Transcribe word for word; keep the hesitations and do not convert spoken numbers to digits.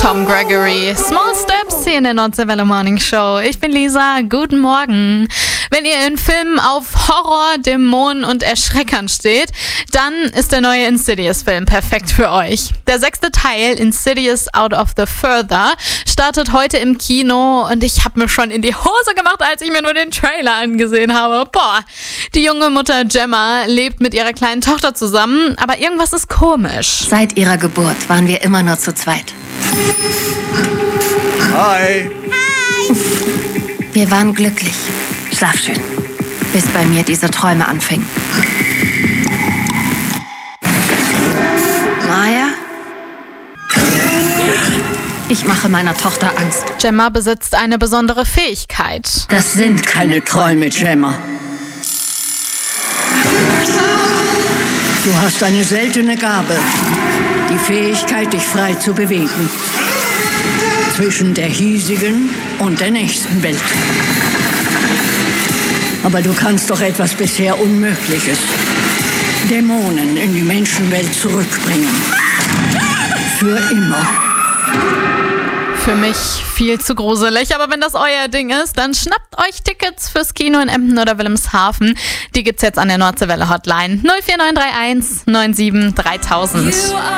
Tom Gregory, Small Steps hier in der Nordseewelle Morning Show. Ich bin Lisa, guten Morgen. Wenn ihr in Filmen auf Horror, Dämonen und Erschreckern steht, dann ist der neue Insidious-Film perfekt für euch. Der sechste Teil, Insidious Out of the Further, startet heute im Kino und ich habe mir schon in die Hose gemacht, als ich mir nur den Trailer angesehen habe. Boah, die junge Mutter Gemma lebt mit ihrer kleinen Tochter zusammen, aber irgendwas ist komisch. Seit ihrer Geburt waren wir immer nur zu zweit. Hi. Wir waren glücklich. Schlaf schön. Bis bei mir diese Träume anfingen. Maya? Ich mache meiner Tochter Angst. Gemma besitzt eine besondere Fähigkeit. Das sind keine Träume, Gemma. Du hast eine seltene Gabe. Die Fähigkeit, dich frei zu bewegen. Zwischen der hiesigen und der nächsten Welt. Aber du kannst doch etwas bisher Unmögliches. Dämonen in die Menschenwelt zurückbringen. Für immer. Für mich viel zu gruselig, aber wenn das euer Ding ist, dann schnappt euch Tickets fürs Kino in Emden oder Wilhelmshaven. Die gibt's jetzt an der Nordseewelle Hotline null vier neun drei eins neun sieben dreitausend.